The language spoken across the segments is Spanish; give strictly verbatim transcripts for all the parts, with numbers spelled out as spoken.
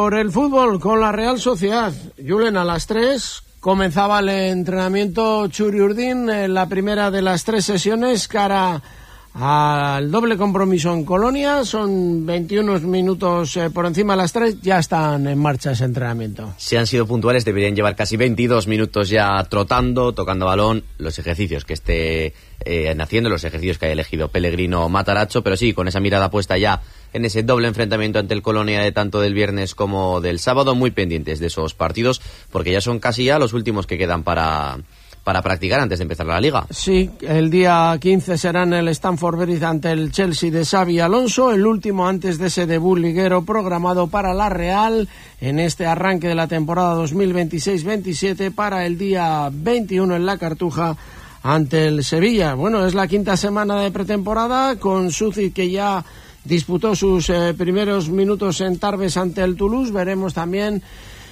por el fútbol con la Real Sociedad. Julen, a las tres comenzaba el entrenamiento Txuri Urdin, en la primera de las tres sesiones cara al doble compromiso en Colonia. Son veintiunos minutos eh, por encima de las tres, ya están en marcha ese entrenamiento. Si han sido puntuales, deberían llevar casi veintidós minutos ya trotando, tocando balón, los ejercicios que esté eh, haciendo, los ejercicios que haya elegido Pellegrino Matarazzo, pero sí, con esa mirada puesta ya en ese doble enfrentamiento ante el Colonia de tanto del viernes como del sábado, muy pendientes de esos partidos, porque ya son casi ya los últimos que quedan para... para practicar antes de empezar la Liga. Sí, el día quince será en el Stamford Bridge ante el Chelsea de Xabi Alonso, el último antes de ese debut liguero programado para la Real en este arranque de la temporada dos mil veintiséis veintisiete para el día veintiuno en la Cartuja ante el Sevilla. Bueno, es la quinta semana de pretemporada con Sucic, que ya disputó sus eh, primeros minutos en Tarbes ante el Toulouse. Veremos también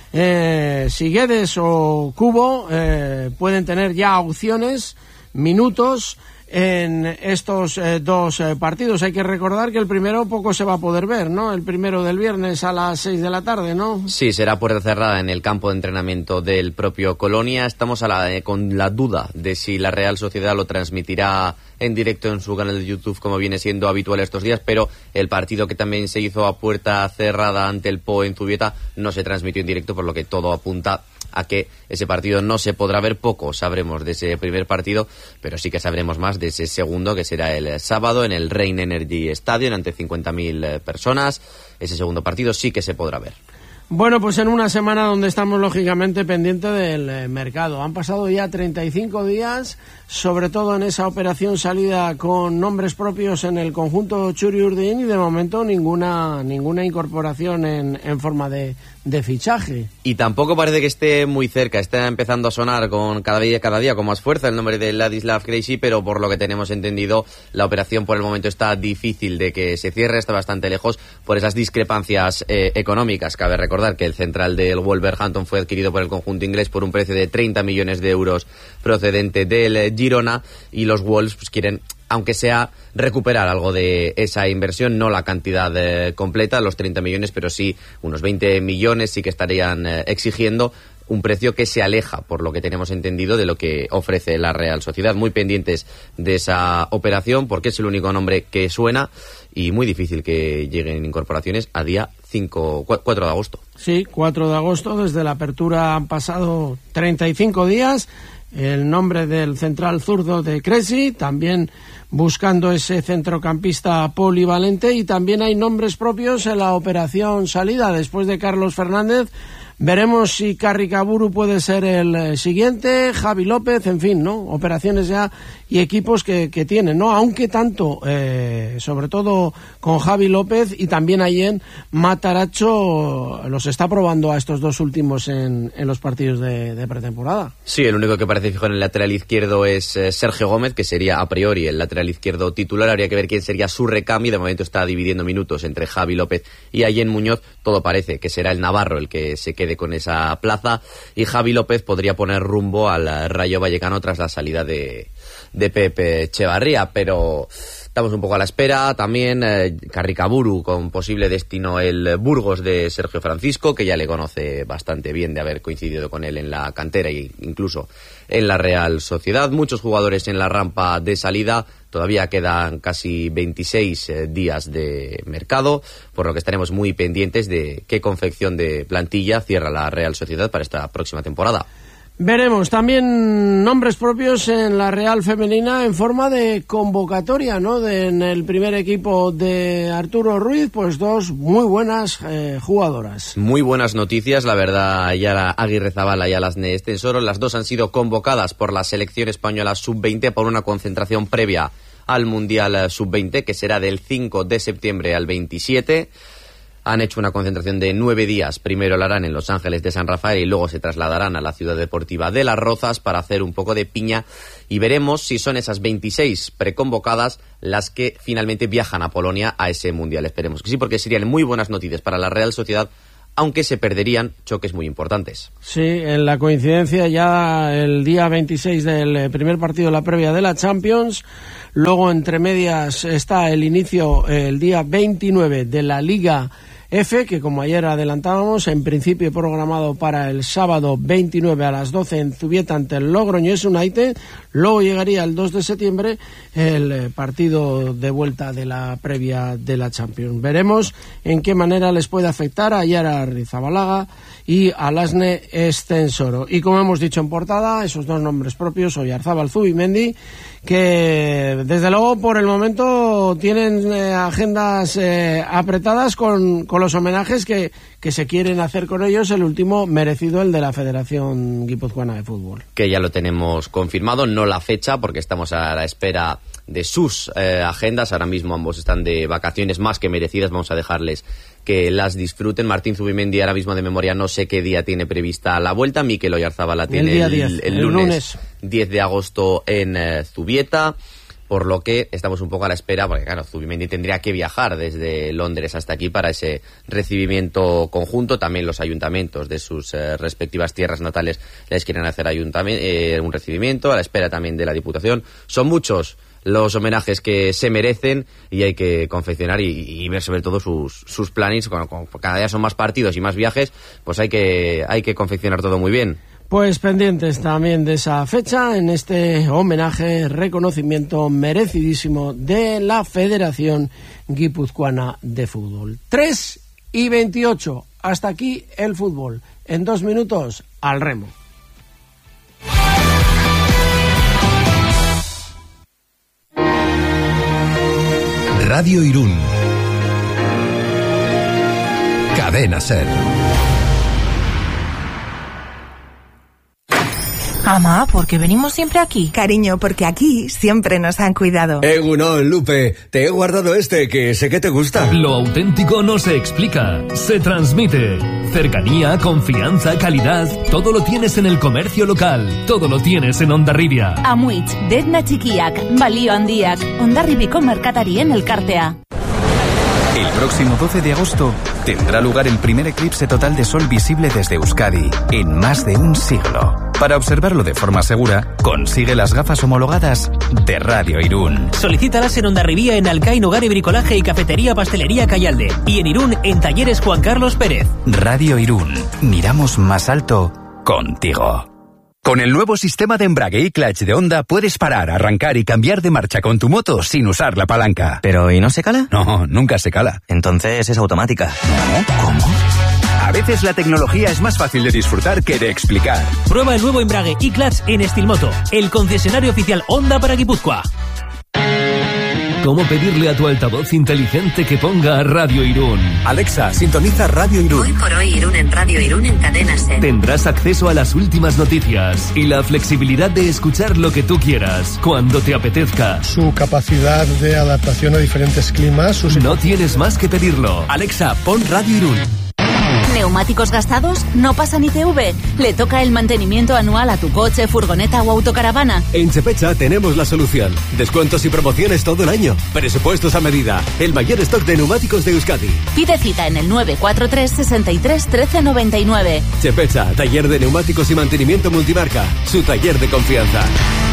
Eh, si Guedes o Cubo eh, pueden tener ya opciones, minutos en estos eh, dos eh, partidos. Hay que recordar que el primero poco se va a poder ver, ¿no? El primero del viernes a las seis de la tarde, ¿no? Sí, será puerta cerrada en el campo de entrenamiento del propio Colonia. Estamos a la, eh, con la duda de si la Real Sociedad lo transmitirá en directo en su canal de YouTube, como viene siendo habitual estos días, pero el partido que también se hizo a puerta cerrada ante el P O en Zubieta no se transmitió en directo, por lo que todo apunta a que ese partido no se podrá ver. Poco sabremos de ese primer partido, pero sí que sabremos más de ese segundo, que será el sábado en el Rain Energy Stadium ante cincuenta mil personas. Ese segundo partido sí que se podrá ver. Bueno, pues en una semana donde estamos lógicamente pendientes del eh, mercado. Han pasado ya treinta y cinco días, sobre todo en esa operación salida con nombres propios en el conjunto Txuri Urdin, y de momento ninguna ninguna incorporación en, en forma de, de fichaje. Y tampoco parece que esté muy cerca. Está empezando a sonar con cada día, cada día con más fuerza el nombre de Ladislav Krejci, pero por lo que tenemos entendido, la operación por el momento está difícil de que se cierre, está bastante lejos por esas discrepancias eh, económicas. Cabe recordar que el central del Wolverhampton fue adquirido por el conjunto inglés por un precio de treinta millones de euros procedente del Girona, y los Wolves pues quieren, aunque sea, recuperar algo de esa inversión, no la cantidad eh, completa, los treinta millones, pero sí unos veinte millones sí que estarían eh, exigiendo un precio que se aleja, por lo que tenemos entendido, de lo que ofrece la Real Sociedad. Muy pendientes de esa operación, porque es el único nombre que suena, y muy difícil que lleguen incorporaciones a día cinco, cuatro de agosto. Sí, cuatro de agosto, desde la apertura han pasado treinta y cinco días. El nombre del central zurdo de Krejci, también buscando ese centrocampista polivalente, y también hay nombres propios en la operación salida. Después de Carlos Fernández, veremos si Carricaburu puede ser el siguiente, Javi López, en fin, ¿no? Operaciones ya y equipos que, que tienen, ¿no? Aunque tanto, eh, sobre todo con Javi López, y también ahí en Matarazzo, los está probando a estos dos últimos en, en los partidos de, de pretemporada. Sí, el único que parece fijo en el lateral izquierdo es eh, Sergio Gómez, que sería a priori el lateral izquierdo titular. Habría que ver quién sería su recambio. De momento está dividiendo minutos entre Javi López y Allen Muñoz. Todo parece que será el navarro el que se quede con esa plaza, y Javi López podría poner rumbo al Rayo Vallecano tras la salida de, de Pepe Echevarría, pero estamos un poco a la espera. También eh, Carricaburu, con posible destino el Burgos de Sergio Francisco, que ya le conoce bastante bien de haber coincidido con él en la cantera e incluso en la Real Sociedad. Muchos jugadores en la rampa de salida. Todavía quedan casi veintiséis eh, días de mercado, por lo que estaremos muy pendientes de qué confección de plantilla cierra la Real Sociedad para esta próxima temporada. Veremos también nombres propios en la Real Femenina en forma de convocatoria, ¿no? De, en el primer equipo de Arturo Ruiz, pues dos muy buenas eh, jugadoras. Muy buenas noticias, la verdad. Yara Aguirrezabala y Alasne Estensoro, las dos han sido convocadas por la selección española sub veinte por una concentración previa al Mundial sub veinte, que será del cinco de septiembre al veintisiete. Han hecho una concentración de nueve días. Primero la harán en Los Ángeles de San Rafael y luego se trasladarán a la ciudad deportiva de Las Rozas para hacer un poco de piña, y veremos si son esas veintiséis preconvocadas las que finalmente viajan a Polonia a ese Mundial. Esperemos que sí, porque serían muy buenas noticias para la Real Sociedad, aunque se perderían choques muy importantes. Sí, en la coincidencia ya el día veintiséis del primer partido de la previa de la Champions, luego entre medias está el inicio el día veintinueve de la Liga F, que como ayer adelantábamos, en principio programado para el sábado veintinueve a las doce en Zubieta ante el Logroñés United. Luego llegaría el dos de septiembre el partido de vuelta de la previa de la Champions. Veremos en qué manera les puede afectar a Yara Arrizabalaga y a Lasne Estensoro. Y como hemos dicho en portada, esos dos nombres propios, Oyarzabal, Zubimendi, que desde luego por el momento tienen eh, agendas eh, apretadas con, con los homenajes que, que se quieren hacer con ellos, el último merecido, el de la Federación Guipuzcoana de Fútbol. Que ya lo tenemos confirmado, no la fecha, porque estamos a la espera de sus eh, agendas. Ahora mismo ambos están de vacaciones más que merecidas, vamos a dejarles que las disfruten. Martín Zubimendi, ahora mismo de memoria no sé qué día tiene prevista la vuelta. Mikel Oyarzabal la tiene el, diez, el, el lunes, lunes diez de agosto en eh, Zubieta, por lo que estamos un poco a la espera, porque claro, Zubimendi tendría que viajar desde Londres hasta aquí para ese recibimiento conjunto. También los ayuntamientos de sus eh, respectivas tierras natales les quieren hacer ayuntamiento, eh, un recibimiento, a la espera también de la Diputación. Son muchos los homenajes que se merecen y hay que confeccionar y, y ver sobre todo sus, sus planes. Cuando, cuando cada día son más partidos y más viajes, pues hay que, hay que confeccionar todo muy bien. Pues pendientes también de esa fecha en este homenaje, reconocimiento merecidísimo de la Federación Guipuzcoana de Fútbol. tres y veintiocho, hasta aquí el fútbol. En dos minutos, al remo. Radio Irún. Cadena Ser. Mamá, ¿por qué venimos siempre aquí? Cariño, porque aquí siempre nos han cuidado. Egunon, Lupe, te he guardado este que sé que te gusta. Lo auténtico no se explica, se transmite. Cercanía, confianza, calidad, todo lo tienes en el comercio local, todo lo tienes en Hondarribia. Amuitz, Detna Txikiak, Balio Handiak, Hondarribiko merkatarien elkartea. El próximo doce de agosto tendrá lugar el primer eclipse total de sol visible desde Euskadi en más de un siglo. Para observarlo de forma segura, consigue las gafas homologadas de Radio Irún. Solicítalas en Hondarribia en Alcaín, Hogar y Bricolaje y Cafetería Pastelería Callalde. Y en Irún en Talleres Juan Carlos Pérez. Radio Irún. Miramos más alto contigo. Con el nuevo sistema de embrague y clutch de Honda puedes parar, arrancar y cambiar de marcha con tu moto sin usar la palanca. ¿Pero y no se cala? No, nunca se cala. Entonces es automática. ¿No? ¿Cómo? A veces la tecnología es más fácil de disfrutar que de explicar. Prueba el nuevo embrague y clutch en Estilmoto, el concesionario oficial Honda para Guipúzcoa. ¿Cómo pedirle a tu altavoz inteligente que ponga Radio Irún? Alexa, sintoniza Radio Irún. Hoy por hoy Irún en Radio Irún en Cadena Ser. Tendrás acceso a las últimas noticias y la flexibilidad de escuchar lo que tú quieras, cuando te apetezca. Su capacidad de adaptación a diferentes climas. Sus... No tienes más que pedirlo. Alexa, pon Radio Irún. ¿Neumáticos gastados? No pasan I T V. Le toca el mantenimiento anual a tu coche, furgoneta o autocaravana. En Chepecha tenemos la solución. Descuentos y promociones todo el año. Presupuestos a medida. El mayor stock de neumáticos de Euskadi. Pide cita en el nueve cuatro tres, sesenta y tres, trece noventa y nueve. Chepecha, taller de neumáticos y mantenimiento multimarca. Su taller de confianza.